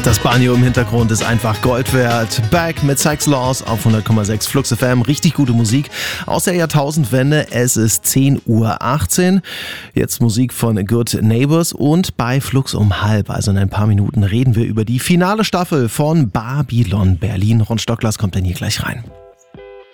Das Banjo im Hintergrund ist einfach Gold wert. Back mit Sykes Laws auf 100,6 Flux FM. Richtig gute Musik aus der Jahrtausendwende. Es ist 10:18 Uhr. Jetzt Musik von Good Neighbors und bei Flux um 12:30, also in ein paar Minuten, reden wir über die finale Staffel von Babylon Berlin. Ron Stocklers kommt dann hier gleich rein.